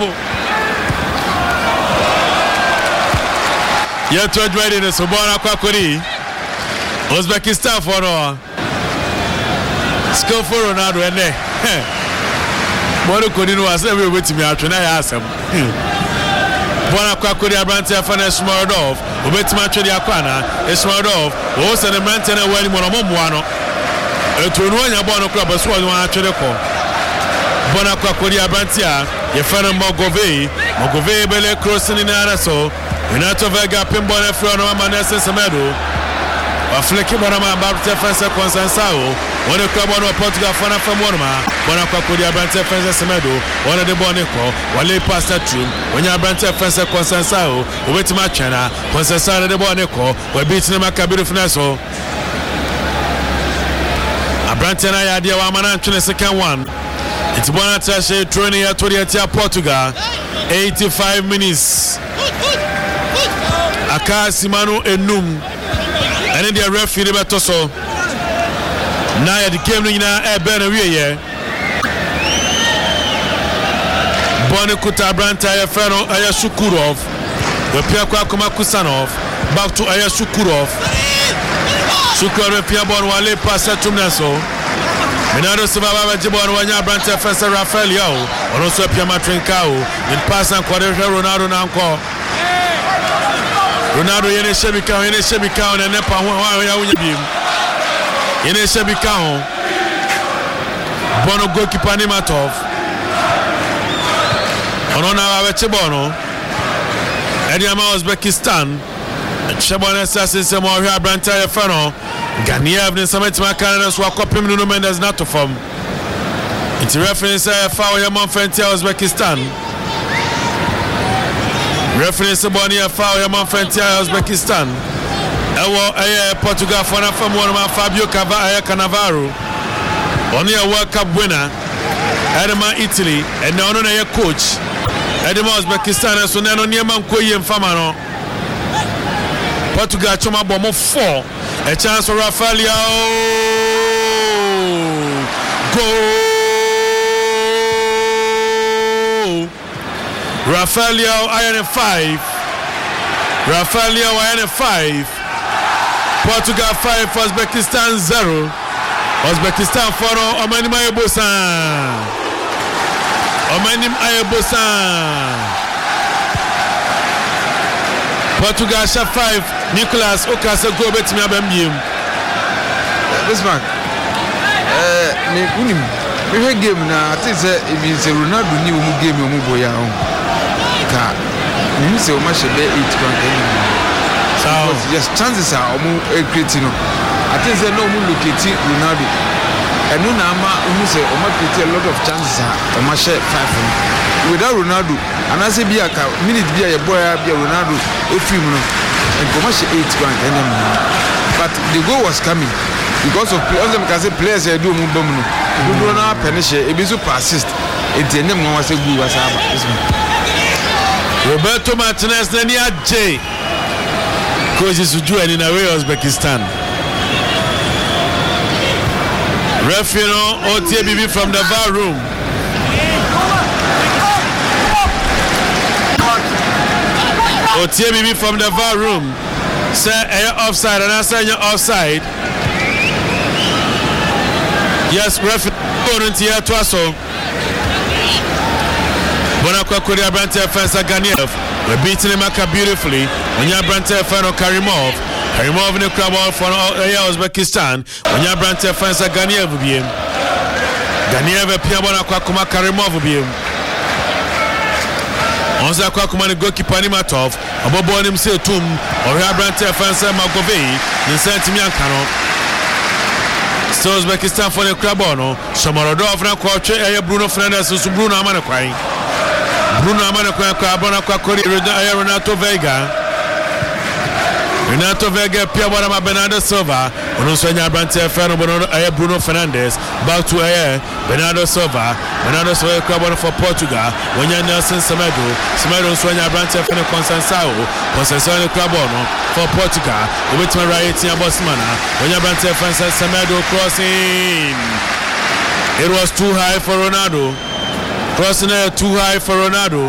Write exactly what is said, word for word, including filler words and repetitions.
trouble. Yet to admit it, so Bona Kwakuri. Uzbekistan for no. Skill for Ronaldo and they. What could you was every way to me after I asked him. Bona Kwakuri Abrantia for Smorodov, Ubet Macho di Aquana, Smorodov, also the Mantan and Welly Monomono. To run your Bono Club as well, one after the call. Bona Kwakuri Abrantia, your friend Mogove, Mogove Bele crossing in Araso, Renato Vega Pimbona Frano Manes Samedo. A flicky Bonama Babta Fensa Consansao, one of Club of Portugal Fana from Monoma, Bona Kwakuri Abrantia Fensa Samedo, one of the Bonico, Wale Pasta Trum, when you Abrantia Fensa Consansao, Ubet Machana, Consansao de Bonico, were beating the Macabiru Fnaso. Abrantia Nadia Wamana to the second one. It's Bonatashe training at Toriatia Portugal. eighty-five minutes. Aka Simano Enum. And then the referee Batoso. Now the game in a Benawie. Bonikuta Abrantia Feno Ayashukurov. The Piakwa Kusanov. Back to Ayashukurov. Sukurov Piabon Wale Pasa Tumnaso. Minado Sababa Jibon Wanya Branta Fessa Rafael Yao, or also Piama Trincao, in pass and quadruple Ronaldo Nanko. Ronaldo Yene Shebika, Yene Shebika, and Nepa Wayabim. Yene Shebika, Bono Goalkeeper Nimatov. Onona Avechebono, Ediama Uzbekistan, Shabon Assassin Samoa Branta Fano. Ganiev in some time Canada swap up him no Mendes not to form. It's a reference a foul Yaman Fentia Uzbekistan. Reference about near foul Yaman Fentia Uzbekistan. Ewo a Portugal for from one of Fabio Cannavaro. Only a World Cup winner. Edema Italy and no no a coach. Edema Uzbekistan so no near Mankoy and Famano. Portugal Choma Bomo four. A chance for Rafael Goal. Rafael Iron five. Rafael Iron five. Portugal five. Uzbekistan zero. Uzbekistan four. Omanim Ayebosan. Omanim Ayebosan. Portugal shot five. Nicholas Okasa go bet me abambium. This man. Eh, me unim. We have game na. I think say it means Ronaldo ni umu game umu boya on. Ka. Me say o ma she be eight point anymore. So yes, chances are umu creating no. I think say no umu locate Ronaldo. And no na ma umu say o ma create a lot of chances are o ma share five. Without Ronaldo, and I say be a minute be a boy be a Ronaldo a film. And commercial eight grand but the goal was coming because of all them can say players they do move bomb no do na punish e be so persist it dem no was a good was Roberto Martinez Nania J coach is to do in away Uzbekistan referee O T B B from the V A R room. O T B B from the V A R room. Say you're offside and I say you're offside. Yes, referee going to here twice. Bonakwa Korea Branta Fensa Ganiev. We're beating him beautifully. When you're Branta Feno Karimov. Karimov in the crowd for Uzbekistan. When you're Branta Fensa Ganiev be him. Ganiev appear Bonakwa Kuma Karimov be him. Onza kwa kumani goalkeeper Nimatov abobo nim se tum Ohia Branta Fensa Magovei ni senti miankano still Uzbekistan for the Krabono Shomorodov na kwa che eye Bruno Fernandes so Bruno amane kwai Bruno amane kwai kwa abona kwa Kori Renato Vega Renato Vega pia bwana ma Bernardo Silva ono so nya Branta Fensa bono eye Bruno Fernandes back to eye Bernardo Silva Bernardo Silva Krabono for Portugal Wanya Nelson Semedo Semedo so nya Branta Fensa Consansao Consansao Krabono for Portugal Obetma right here Bosmana Wanya Branta Fensa Semedo crossing it was too high for Ronaldo crossing it too high for Ronaldo